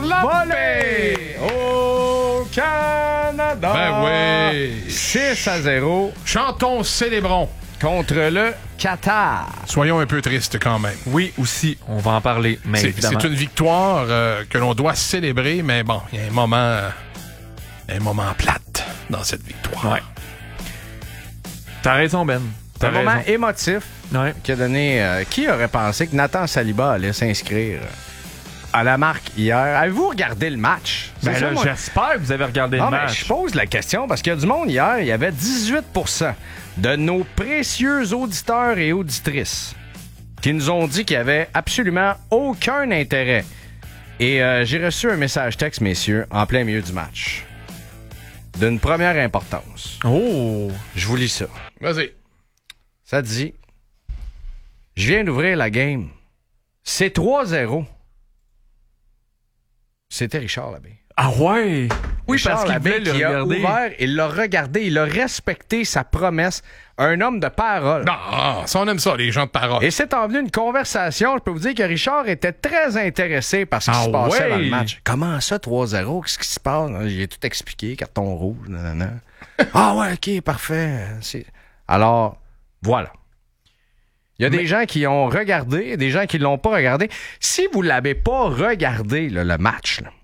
la volée au Canada. Ben oui. 6-0. Chantons, célébrons. Contre le Qatar. Soyons un peu tristes quand même. Oui, aussi, on va en parler, mais évidemment. C'est une victoire que l'on doit célébrer, mais bon, il y a un moment plate dans cette victoire. Ouais. T'as raison, Ben. C'est un moment émotif qui a donné... qui aurait pensé que Nathan Saliba allait s'inscrire à la marque hier? Avez-vous regardé le match? Ben là, j'espère que vous avez regardé le match. Je pose la question parce qu'il y a du monde hier. Il y avait 18% de nos précieux auditeurs et auditrices qui nous ont dit qu'il n'y avait absolument aucun intérêt. Et j'ai reçu un message texte, messieurs, en plein milieu du match. D'une première importance. Oh! Je vous lis ça. Vas-y. Ça dit... Je viens d'ouvrir la game. C'est 3-0. C'était Richard Labbé. Ah ouais? Oui, Richard parce qu'il Labbé voulait le qui regarder. a ouvert, il l'a regardé, il a respecté sa promesse. Un homme de parole. Non, ça, on aime ça, les gens de parole. Et c'est envenu une conversation. Je peux vous dire que Richard était très intéressé par ce qui se passait dans le match. Comment ça, 3-0? Qu'est-ce qui se passe? J'ai tout expliqué, carton rouge. Nanana. Ah ouais, OK, parfait. Alors, voilà. Il y a des gens qui ont regardé, des gens qui ne l'ont pas regardé. Si vous ne l'avez pas regardé, là, le match, là,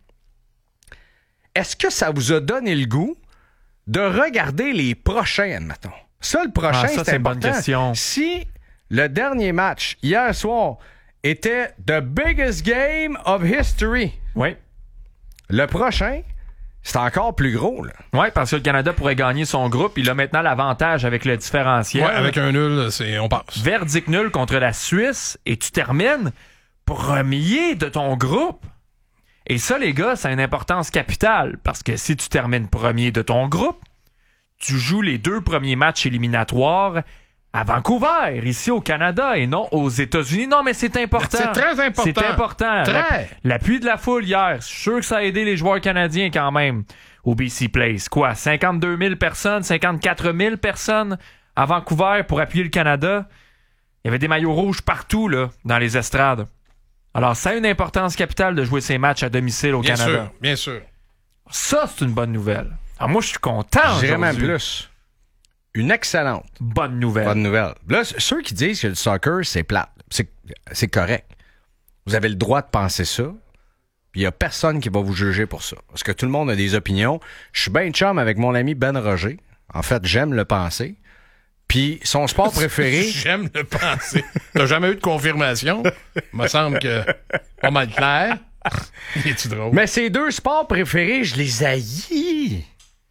est-ce que ça vous a donné le goût de regarder les prochains, admettons? Ça, le prochain, c'est une bonne important. question. Si le dernier match, hier soir, était the biggest game of history, Oui. le prochain, c'est encore plus gros, là. Oui, parce que le Canada pourrait gagner son groupe. Il a maintenant l'avantage avec le différentiel. Ouais, avec un nul, on passe. Verdict nul contre la Suisse et tu termines premier de ton groupe. Et ça, les gars, ça a une importance capitale parce que si tu termines premier de ton groupe, tu joues les 2 premiers matchs éliminatoires à Vancouver, ici au Canada et non aux États-Unis. Non, mais c'est important. C'est très important. C'est important. Très. L'appui de la foule hier, je suis sûr que ça a aidé les joueurs canadiens quand même au BC Place. Quoi, 52 000 personnes, 54 000 personnes à Vancouver pour appuyer le Canada. Il y avait des maillots rouges partout là, dans les estrades. Alors, ça a une importance capitale de jouer ces matchs à domicile au Canada. Sûr, bien sûr. Ça, c'est une bonne nouvelle. Alors, moi, je suis content Je dirais même aujourd'hui. plus. Une excellente Bonne nouvelle. bonne nouvelle. Là, ceux qui disent que le soccer, c'est plate, c'est correct. Vous avez le droit de penser ça, puis il n'y a personne qui va vous juger pour ça. Parce que tout le monde a des opinions. Je suis bien chum avec mon ami Ben Roger. En fait, j'aime le penser. Puis son sport préféré... J'aime le penser. T'as jamais eu de confirmation? Il me semble que pas mal clair. Es-tu drôle? Mais ces 2 sports préférés, je les haïs.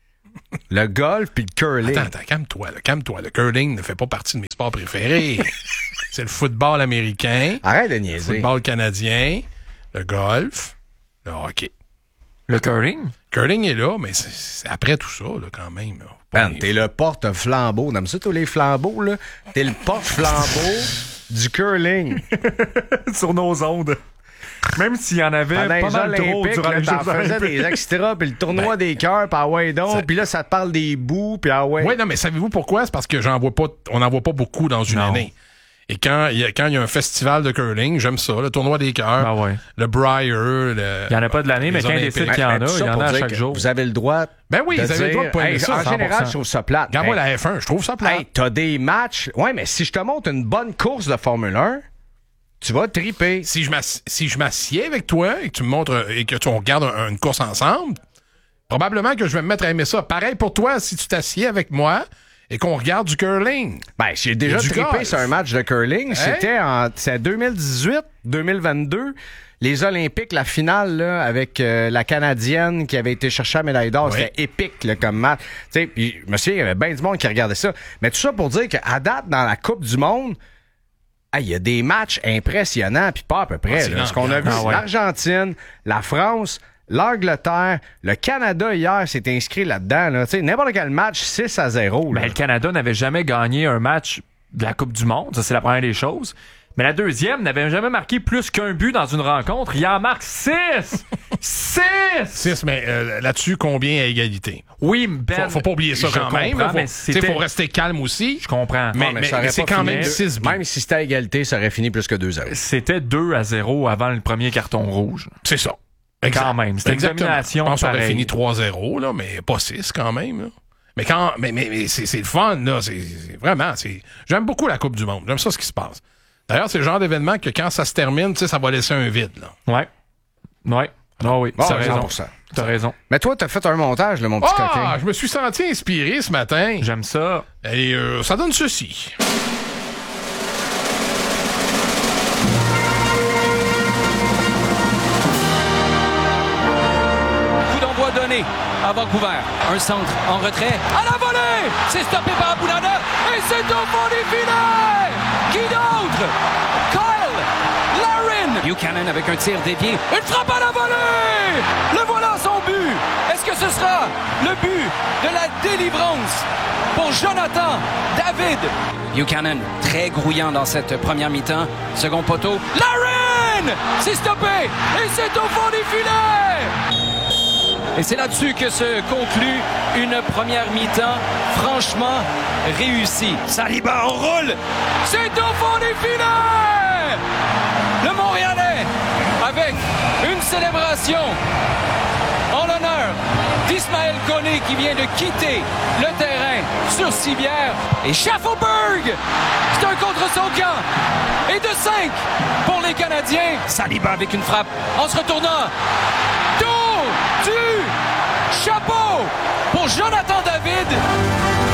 Le golf puis le curling. Attends, calme-toi. Calme-toi. Le curling ne fait pas partie de mes sports préférés. C'est le football américain, Arrête de le niaiser. football canadien, le golf, le hockey. Le curling? Curling est là, mais c'est après tout ça, là, quand même. Là. Man, t'es le porte-flambeau. T'aimes ça, tous les flambeaux, là? T'es le porte-flambeau du curling. Sur nos ondes. Même s'il y en avait Pendant pas les mal trop Olympiques, durant là, les t'en Jeux faisais olympiques. des extras, puis le tournoi des cœurs, puis ah ouais donc, puis là, ça te parle des bouts, puis ah ouais. Oui, non, mais savez-vous pourquoi? C'est parce que on n'en voit pas beaucoup dans une année. Et quand il y a un festival de curling, j'aime ça, le tournoi des cœurs, Ah ouais. le Briar, il Il n'y en a pas de l'année, mais quand il décide qu'il y en a, il y en a à chaque jour. Vous avez le droit. Ben oui, de vous avez le droit de dire, pas aimer ça, en général, 100%. je trouve ça plate. Regarde-moi la F1, je trouve ça plate. Hey, t'as des matchs. Ouais, mais si je te montre une bonne course de Formule 1, tu vas triper. Si je m'assieds avec toi et que tu me montres et que on regarde une course ensemble, probablement que je vais me mettre à aimer ça. Pareil pour toi, si tu t'assieds avec moi et qu'on regarde du curling. Ben, j'ai déjà Du trippé golf. sur un match de curling. C'est 2018, 2022. Les Olympiques, la finale là, avec la Canadienne qui avait été chercher la médaille d'or. Oui. C'était épique là, comme match. Tu sais, puis je me souviens, il y avait bien du monde qui regardait ça. Mais tout ça pour dire qu'à date, dans la Coupe du Monde, il y a des matchs impressionnants, puis pas à peu près. c'est Là. Ce qu'on a vu, Ah ouais. l'Argentine, la France, l'Angleterre, le Canada hier s'est inscrit là-dedans. Là. Tu sais, n'importe quel match, 6-0. Là. Ben, le Canada n'avait jamais gagné un match de la Coupe du Monde. Ça, c'est la première des choses. Mais la deuxième n'avait jamais marqué plus qu'un but dans une rencontre. Il en marque 6! 6! 6, mais là-dessus, combien à égalité? Oui, Ben. Faut pas oublier ça je quand même. comprends, Là. mais c'était- Faut rester calme aussi. Je comprends. Mais, ça aurait c'est pas quand fini. même 6 buts. Même si c'était à égalité, ça aurait fini plus que 2-0. C'était 2-0 avant le premier carton rouge. C'est ça. Quand même. C'était une domination. Je pense qu'on aurait pareil. fini 3-0, là, mais pas 6 quand même. Là. Mais c'est le fun, là. C'est vraiment. J'aime beaucoup la Coupe du Monde. J'aime ça ce qui se passe. D'ailleurs, c'est le genre d'événement que quand ça se termine, tu sais, ça va laisser un vide. Là. Ouais. Non, oui. Bon, T'as raison. 100%. T'as raison. Mais toi, t'as fait un montage, mon petit coquin. Je me suis senti inspiré ce matin. J'aime ça. Et ça donne ceci. Coup d'envoi donné à Vancouver. Un centre en retrait. À la volée! C'est stoppé par Abunada. Et c'est au fond du filet! Qui d'autre? Kyle Larin! Buchanan avec un tir dévié. Une frappe à la volée! Le voilà son but! Est-ce que ce sera le but de la délivrance pour Jonathan David? Buchanan, très grouillant dans cette première mi-temps. Second poteau. Larin! C'est stoppé! Et c'est au fond du filet! Et c'est là-dessus que se conclut une première mi-temps franchement réussie. Saliba enroule! C'est au fond du filet! Le Montréalais avec une célébration en l'honneur d'Ismaël Koné qui vient de quitter le terrain sur civière. Et Schaffelberg, c'est un contre son camp. Et de 5 pour les Canadiens. Saliba avec une frappe en se retournant. Tour du chapeau pour Jonathan David.